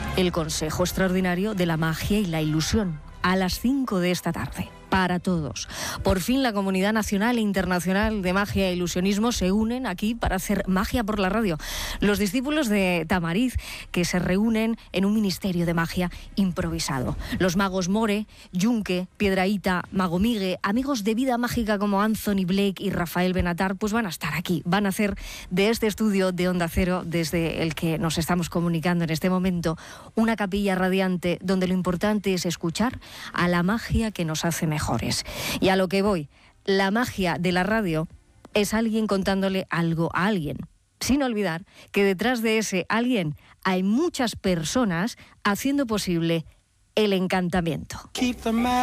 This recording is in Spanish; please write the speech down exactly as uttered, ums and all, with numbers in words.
el Consejo Extraordinario de la Magia y la Ilusión, a las cinco de esta tarde. Para todos. Por fin la comunidad nacional e internacional de magia e ilusionismo se unen aquí para hacer magia por la radio. Los discípulos de Tamariz, que se reúnen en un ministerio de magia improvisado. Los magos More, Yunque, Piedrahíta, Mago Migue, amigos de vida mágica como Anthony Blake y Rafael Benatar, pues van a estar aquí. Van a hacer de este estudio de Onda Cero, desde el que nos estamos comunicando en este momento, una capilla radiante donde lo importante es escuchar a la magia que nos hace mejor. Mejores. Y a lo que voy, la magia de la radio es alguien contándole algo a alguien, sin olvidar que detrás de ese alguien hay muchas personas haciendo posible el encantamiento.